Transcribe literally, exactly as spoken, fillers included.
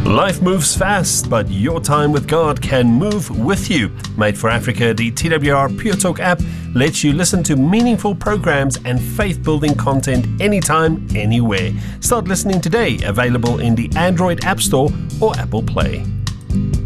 Life moves fast, but your time with God can move with you. Made for Africa, the T W R Pure Talk app lets you listen to meaningful programs and faith-building content anytime, anywhere. Start listening today, available in the Android App Store or Apple Play.